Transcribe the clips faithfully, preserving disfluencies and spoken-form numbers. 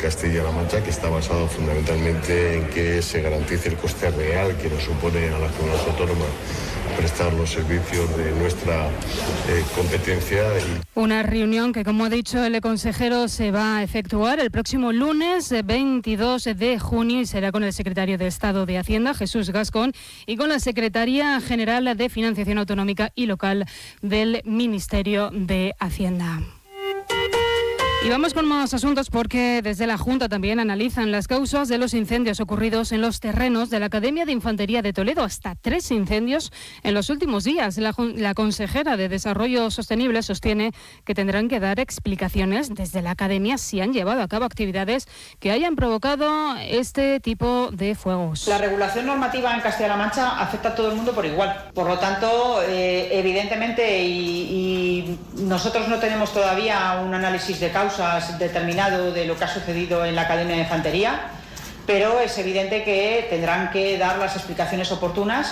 Castilla-La Mancha, que está basado fundamentalmente en que se garantice el coste real que nos supone a la comunidad autónoma prestar los servicios de nuestra eh, competencia. Una reunión que, como ha dicho el consejero, se va a efectuar el próximo lunes veintidós de junio y será con el secretario de Estado de Hacienda, Jesús Gascón, y con la secretaria general de Financiación Autonómica y Local del Ministerio de Hacienda. Y vamos con más asuntos porque desde la Junta también analizan las causas de los incendios ocurridos en los terrenos de la Academia de Infantería de Toledo. Hasta tres incendios en los últimos días. La, la consejera de Desarrollo Sostenible sostiene que tendrán que dar explicaciones desde la Academia si han llevado a cabo actividades que hayan provocado este tipo de fuegos. La regulación normativa en Castilla-La Mancha afecta a todo el mundo por igual. Por lo tanto, eh, evidentemente, y, y nosotros no tenemos todavía un análisis de causa determinado de lo que ha sucedido en la Academia de Infantería, pero es evidente que tendrán que dar las explicaciones oportunas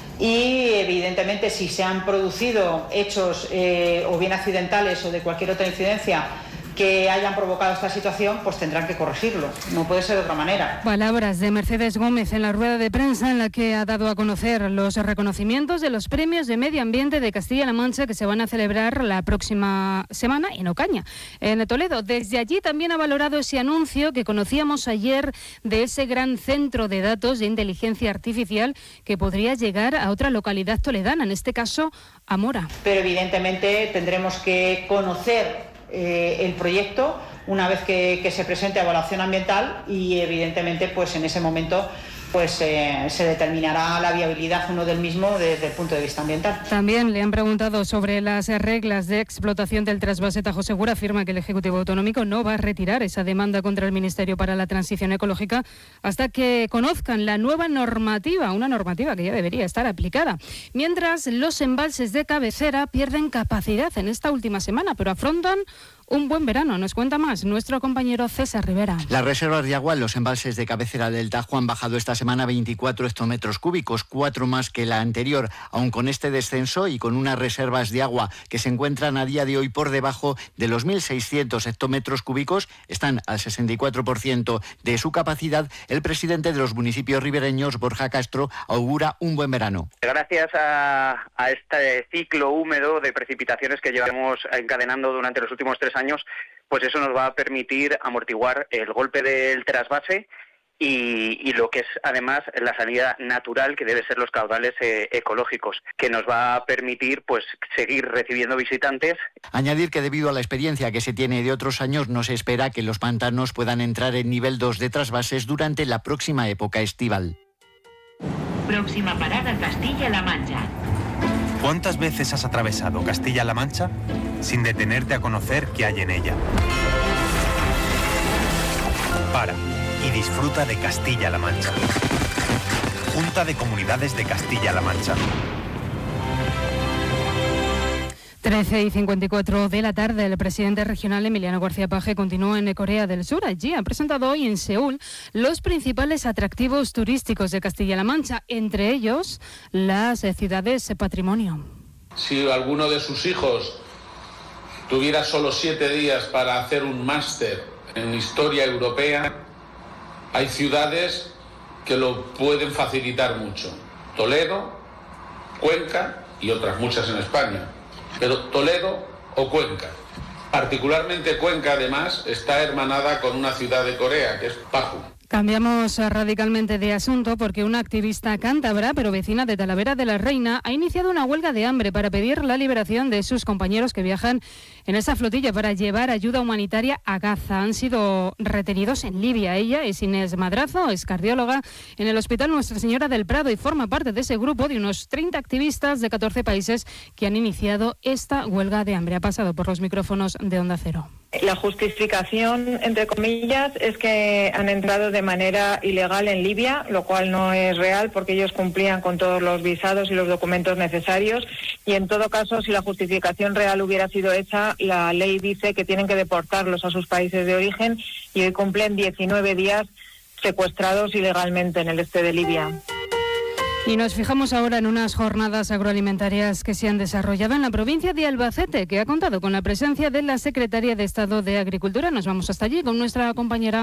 y evidentemente si se han producido hechos eh, o bien accidentales o de cualquier otra incidencia que hayan provocado esta situación, pues tendrán que corregirlo. No puede ser de otra manera. Palabras de Mercedes Gómez en la rueda de prensa en la que ha dado a conocer los reconocimientos de los premios de medio ambiente de Castilla-La Mancha que se van a celebrar la próxima semana en Ocaña, en Toledo. Desde allí también ha valorado ese anuncio que conocíamos ayer de ese gran centro de datos de inteligencia artificial que podría llegar a otra localidad toledana, en este caso a Mora. Pero evidentemente tendremos que conocer Eh, el proyecto una vez que, que se presente a evaluación ambiental y evidentemente pues en ese momento pues eh, se determinará la viabilidad o no del mismo desde el punto de vista ambiental. También le han preguntado sobre las reglas de explotación del trasvase Tajo Segura. Afirma que el Ejecutivo Autonómico no va a retirar esa demanda contra el Ministerio para la Transición Ecológica hasta que conozcan la nueva normativa, una normativa que ya debería estar aplicada. Mientras, los embalses de cabecera pierden capacidad en esta última semana, pero afrontan un buen verano. Nos cuenta más nuestro compañero César Rivera. Las reservas de agua en los embalses de cabecera del Tajo han bajado esta semana veinticuatro hectómetros cúbicos, cuatro más que la anterior. Aun con este descenso y con unas reservas de agua que se encuentran a día de hoy por debajo de los mil seiscientos hectómetros cúbicos, están al sesenta y cuatro por ciento de su capacidad. El presidente de los municipios ribereños, Borja Castro, augura un buen verano. Gracias a, a este ciclo húmedo de precipitaciones que llevamos encadenando durante los últimos tres años, pues eso nos va a permitir amortiguar el golpe del trasvase y, y lo que es además la salida natural que debe ser los caudales eh, ecológicos, que nos va a permitir pues seguir recibiendo visitantes. Añadir que debido a la experiencia que se tiene de otros años, no se espera que los pantanos puedan entrar en nivel dos de trasvases durante la próxima época estival. Próxima parada, Castilla-La Mancha. ¿Cuántas veces has atravesado Castilla-La Mancha sin detenerte a conocer qué hay en ella? Para y disfruta de Castilla-La Mancha. Junta de Comunidades de Castilla-La Mancha. trece y cincuenta y cuatro de la tarde, el presidente regional Emiliano García Paje continúa en Corea del Sur. Allí ha presentado hoy en Seúl los principales atractivos turísticos de Castilla-La Mancha, entre ellos las ciudades patrimonio. Si alguno de sus hijos tuviera solo siete días para hacer un máster en historia europea, hay ciudades que lo pueden facilitar mucho. Toledo, Cuenca y otras muchas en España. Pero Toledo o Cuenca. Particularmente Cuenca, además, está hermanada con una ciudad de Corea, que es Paju. Cambiamos radicalmente de asunto porque una activista cántabra, pero vecina de Talavera de la Reina, ha iniciado una huelga de hambre para pedir la liberación de sus compañeros que viajan en esa flotilla para llevar ayuda humanitaria a Gaza. Han sido retenidos en Libia. Ella es Inés Madrazo, es cardióloga en el Hospital Nuestra Señora del Prado y forma parte de ese grupo de unos treinta activistas de catorce países que han iniciado esta huelga de hambre. Ha pasado por los micrófonos de Onda Cero. La justificación, entre comillas, es que han entrado de manera ilegal en Libia, lo cual no es real porque ellos cumplían con todos los visados y los documentos necesarios y en todo caso, si la justificación real hubiera sido hecha, la ley dice que tienen que deportarlos a sus países de origen y hoy cumplen diecinueve días secuestrados ilegalmente en el este de Libia. Y nos fijamos ahora en unas jornadas agroalimentarias que se han desarrollado en la provincia de Albacete, que ha contado con la presencia de la Secretaría de Estado de Agricultura. Nos vamos hasta allí con nuestra compañera